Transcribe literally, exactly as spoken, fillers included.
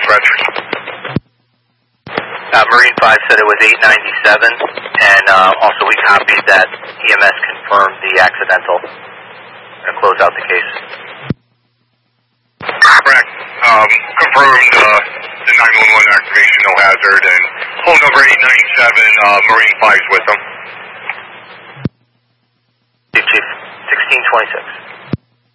Bradford. Uh, Marine five said it was eight ninety-seven, and uh, also we copied that E M S confirmed the accidental and close out the case. Correct. Um, confirmed uh, the nine one one activation, no hazard, and phone number eight ninety-seven, uh, Marine five's with them. Chief, Chief, sixteen twenty-six.